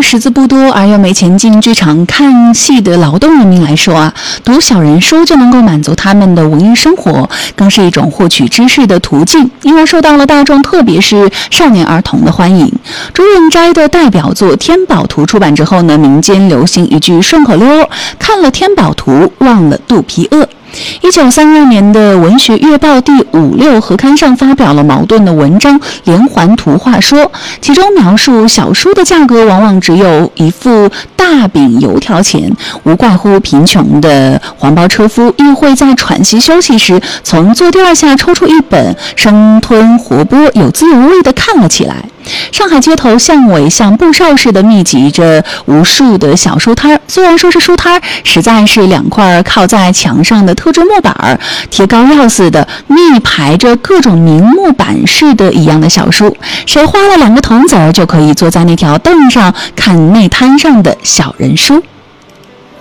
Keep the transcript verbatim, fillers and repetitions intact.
识字不多而又没钱进剧场看戏的劳动人民来说啊，读小人书就能够满足他们的文艺生活，更是一种获取知识的途径，因而受到了大众特别是少年儿童的欢迎。朱润斋的代表作《天宝图》出版之后呢，民间流行一句顺口溜：看了天宝图，忘了肚皮饿。一九三二年的文学月报第五六合刊上发表了茅盾的文章《连环图画说》，其中描述小书的价格往往只有一副大饼油条钱，无怪乎贫穷的黄包车夫亦会在喘息休息时从坐垫下抽出一本，生吞活剥，有滋有味地看了起来。上海街头巷尾像布哨似的密集着无数的小书摊，虽然说是书摊，实在是两块靠在墙上的特制木板，贴膏药似的密排着各种名木板似的一样的小书，谁花了两个铜子儿就可以坐在那条凳上看内摊上的小人书。